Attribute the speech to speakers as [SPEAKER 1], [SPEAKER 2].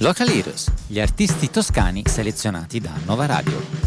[SPEAKER 1] Local Heroes, gli artisti toscani selezionati da Nova Radio.